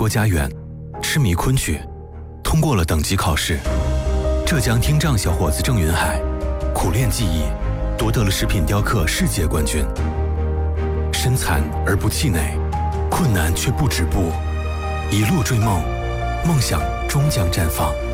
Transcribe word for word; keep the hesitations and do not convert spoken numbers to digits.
国家园，痴迷昆曲，通过了等级考试。浙江听障小伙子郑云海，苦练技艺，夺得了食品雕刻世界冠军。身残而不气馁，困难却不止步，一路追梦，梦想终将绽放。